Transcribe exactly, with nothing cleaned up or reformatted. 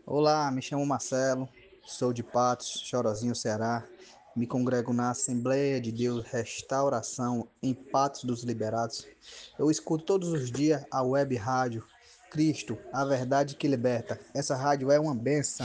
Olá, me chamo Marcelo, sou de Patos, Chorozinho, Ceará. Me congrego na Assembleia de Deus Restauração em Patos dos Liberados. Eu escuto todos os dias a web rádio Cristo, a verdade que liberta. Essa rádio é uma benção.